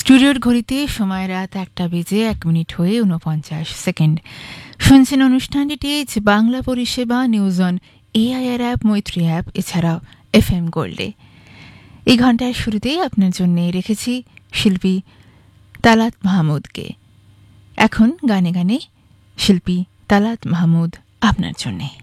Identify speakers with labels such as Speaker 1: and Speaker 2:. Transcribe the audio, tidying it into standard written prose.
Speaker 1: স্টুডিওর ঘড়িতে সময় রাত 1টা বেজে 1 মিনিট হয়ে 49 সেকেন্ড। শুনছেন অনুষ্ঠানটি বাংলা পরিষেবা নিউজ অন এআইআর অ্যাপ, মৈত্রী অ্যাপ, এছাড়াও FM গোল্ডে। এই ঘন্টার শুরুতেই আপনার জন্য রেখেছি শিল্পী তালাত মাহমুদকে। এখন গানে গানে শিল্পী তালাত মাহমুদ আপনার জন্যে।